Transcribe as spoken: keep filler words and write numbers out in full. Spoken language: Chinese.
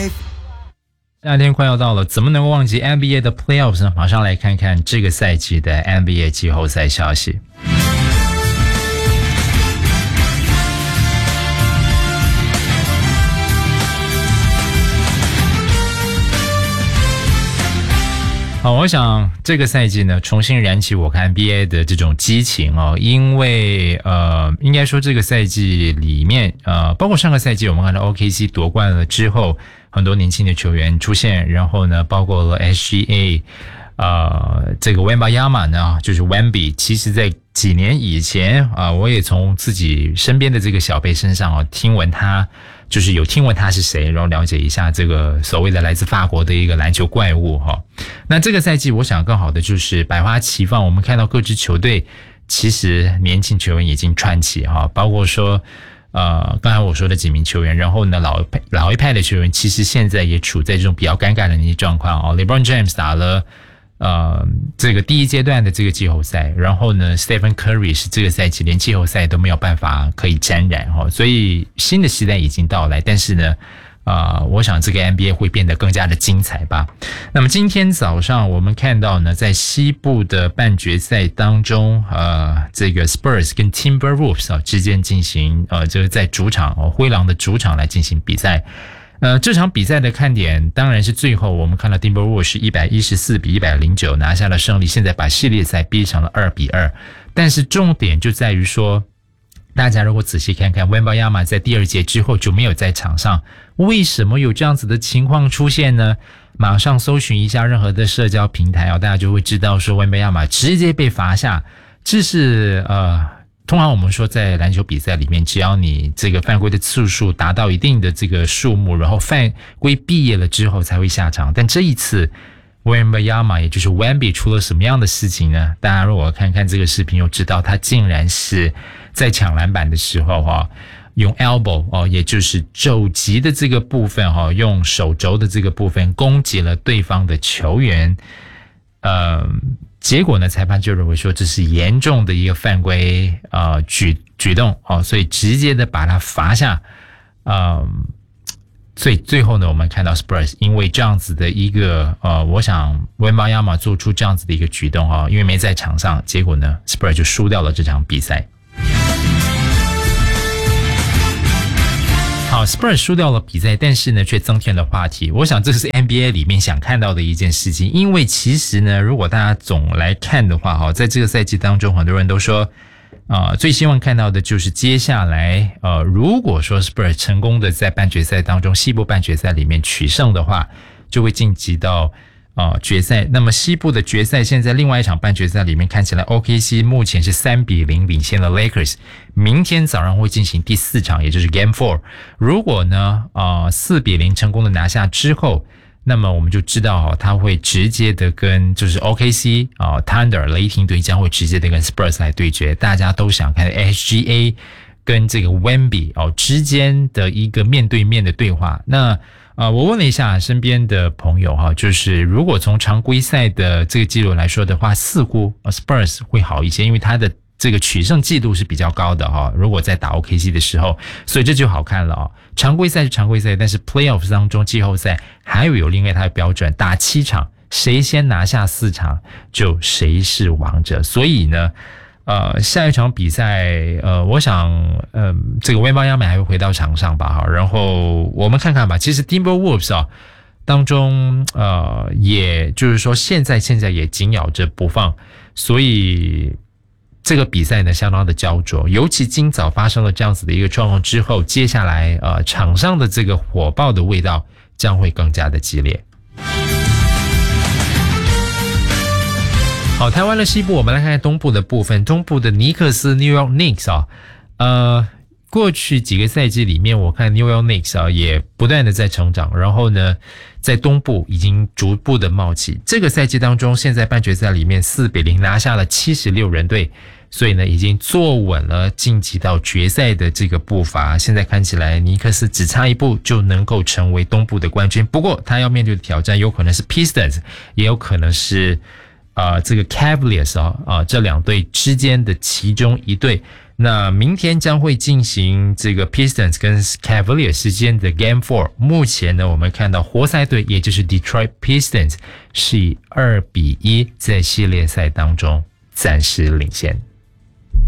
夏天快要到了，怎么能够忘记 N B A 的 Playoffs 呢？马上来看看这个赛季的 N B A 季后赛消息。好，我想这个赛季呢，重新燃起我看 N B A 的这种激情哦，因为呃，应该说这个赛季里面，呃，包括上个赛季我们看到 O K C 夺冠了之后，很多年轻的球员出现，然后呢，包括了 S G A， 呃，这个 Wembanyama 呢，就是 Wemby， 其实在几年以前啊、呃，我也从自己身边的这个小辈身上哦，听闻他。就是有听闻他是谁，然后了解一下这个所谓的来自法国的一个篮球怪物哈。那这个赛季我想更好的就是百花齐放，我们看到各支球队其实年轻球员已经串起哈，包括说呃刚才我说的几名球员，然后呢老一老一派的球员其实现在也处在这种比较尴尬的那些状况哦。LeBron James 打了呃这个第一阶段的这个季后赛，然后呢 Stephen Curry 是这个赛季连季后赛都没有办法可以沾染齁，所以新的时代已经到来，但是呢呃我想这个 N B A 会变得更加的精彩吧。那么今天早上我们看到呢，在西部的半决赛当中呃这个 Spurs 跟 Timberwolves 啊之间进行呃这个在主场哦灰狼的主场来进行比赛。呃，这场比赛的看点当然是最后我们看到 Timberwolves 是一百一十四比一百零九拿下了胜利，现在把系列赛逼成了二比二。但是重点就在于说，大家如果仔细看看 Wembanyama 在第二节之后就没有在场上，为什么有这样子的情况出现呢？马上搜寻一下任何的社交平台哦，大家就会知道说 Wembanyama 直接被罚下。这是呃通常我们说在篮球比赛里面，只要你这个犯规的次数达到一定的这个数目，然后犯规毕业了之后才会下场。但这一次 Wembanyama 也就是 Wemby 出了什么样的事情呢？大家如果看看这个视频，又知道他竟然是在抢篮板的时候哈，用 elbow 哦，也就是肘击的这个部分哈，用手肘的这个部分攻击了对方的球员，呃。结果呢，裁判就认为说这是严重的一个犯规呃举举动哦，所以直接的把他罚下。呃，所以最后呢，我们看到 Spurs 因为这样子的一个呃，我想 Wembanyama 做出这样子的一个举动哈，因为没在场上，结果呢 Spurs 就输掉了这场比赛。好 Spurs 输掉了比赛，但是呢却增添了话题。我想这是 N B A 里面想看到的一件事情，因为其实呢，如果大家总来看的话，在这个赛季当中，很多人都说呃，最希望看到的就是接下来呃，如果说 Spurs 成功的在半决赛当中西部半决赛里面取胜的话，就会晋级到呃决赛。那么西部的决赛现在另外一场半决赛里面看起来 O K C 目前是三比零领先了 Lakers， 明天早上会进行第四场，也就是 Game 四。如果呢呃四比零成功的拿下之后，那么我们就知道哦，他会直接的跟就是 O K C 啊、呃、Thunder 雷霆队将会直接的跟 Spurs 来对决。大家都想看 S G A 跟这个 Wemby 哦之间的一个面对面的对话。那呃，我问了一下身边的朋友哈，就是如果从常规赛的这个记录来说的话，似乎 Spurs 会好一些，因为他的这个取胜记录是比较高的哈。如果在打 O K C 的时候，所以这就好看了哦。常规赛是常规赛，但是 Playoffs 当中季后赛还有有另外它的标准，打七场，谁先拿下四场，就谁是王者。所以呢。呃，下一场比赛，呃，我想，呃，这个 Wembanyama 还会回到场上吧，哈，然后我们看看吧。其实 Timberwolves 啊当中，呃，也就是说现在现在也紧咬着不放，所以这个比赛呢相当的焦灼。尤其今早发生了这样子的一个状况之后，接下来呃场上的这个火爆的味道将会更加的激烈。好，台湾的西部，我们来看看东部的部分。东部的尼克斯 New York Knicks 啊，呃，过去几个赛季里面，我看 New York Knicks 啊也不断的在成长，然后呢，在东部已经逐步的冒起。这个赛季当中，现在半决赛里面四比零拿下了七十六人队，所以呢，已经坐稳了晋级到决赛的这个步伐。现在看起来，尼克斯只差一步就能够成为东部的冠军。不过，他要面对的挑战有可能是 Pistons， 也有可能是。呃，这个 Cavaliers 啊、呃，这两队之间的其中一队， 那明天将会进行这个 Pistons 跟 Cavaliers 之间的 Game Four。目前呢，我们看到活塞队，也就是 Detroit Pistons 是以二比一在系列赛当中暂时领先。